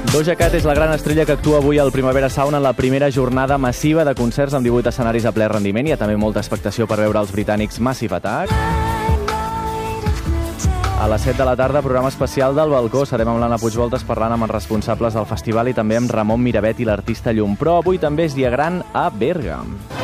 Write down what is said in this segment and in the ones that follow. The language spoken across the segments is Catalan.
Doja Cat és la gran estrella que actua avui al Primavera Sound en la primera jornada massiva de concerts amb 18 escenaris a ple rendiment. Hi ha també molta expectació per veure els britànics Massive Attack. A les 7 de la tarda, programa especial del Balcó. Serem amb l'Anna Puigvoltes parlant amb els responsables del festival i també amb Ramon Miravet i l'artista Llum. Però avui també és dia gran a Berga.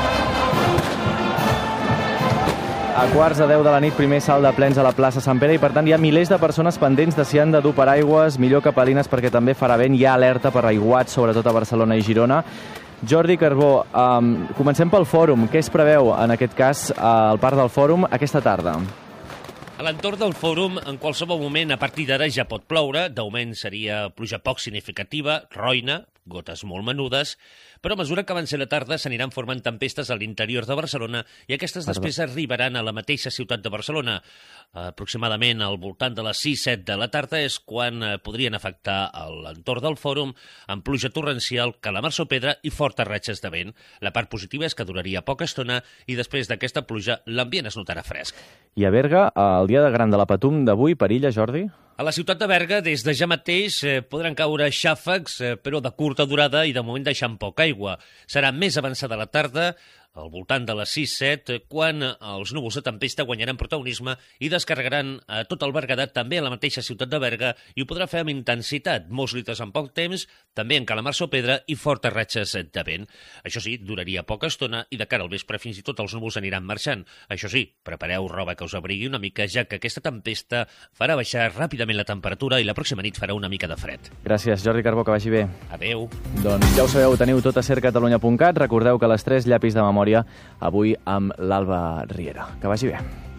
A quarts de 10 de la nit, primer salt de plens a la plaça Sant Pere i, per tant, hi ha milers de persones pendents de si han de dur paraigües, millor capelines perquè també farà vent. Hi ha alerta per aiguats, sobretot a Barcelona i Girona. Jordi Carbó, comencem pel fòrum. Què es preveu, en aquest cas, al Parc del Fòrum aquesta tarda? A l'entorn del fòrum, en qualsevol moment, a partir d'ara ja pot ploure. D'augment seria pluja poc significativa, roina, gotes molt menudes, però a mesura que avanci la tarda s'aniran formant tempestes a l'interior de Barcelona i aquestes després arribaran a la mateixa ciutat de Barcelona. Aproximadament al voltant de les 6-7 de la tarda és quan podrien afectar l'entorn del fòrum amb pluja torrencial, calamars o pedra i fortes ratxes de vent. La part positiva és que duraria poca estona i després d'aquesta pluja l'ambient es notarà fresc. I a Berga, el dia de gran de la Patum d'avui, perilla, Jordi? A la ciutat de Berga, des de ja mateix, podran caure xàfecs, però de curta durada i de moment deixant poca aigua. Serà més avançada la tarda, al voltant de les 6-7, quan els núvols de tempesta guanyaran protagonisme i descarregaran tot el Berguedà, també a la mateixa ciutat de Berga, i ho podrà fer amb intensitat, molts litres en poc temps, també en calamars o pedra i fortes ratxes de vent. Això sí, duraria poca estona i de cara al vespre fins i tot els núvols aniran marxant. Això sí, prepareu roba que us abrigui una mica, ja que aquesta tempesta farà baixar ràpidament la temperatura i la pròxima nit farà una mica de fred. Gràcies, Jordi Carbó, que vagi bé. Adéu. Doncs ja ho sabeu, teniu tot a cercatalunya.cat. Recordeu que a les 3 llapis de memòria avui amb l'Alba Riera. Que vagi bé.